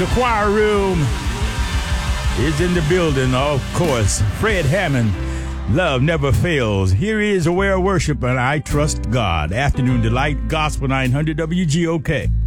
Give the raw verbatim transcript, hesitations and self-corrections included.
The choir room is in the building, of course. Fred Hammond, Love Never Fails. Here is Aware Worship, and I Trust God. Afternoon Delight, Gospel nine hundred W G O K.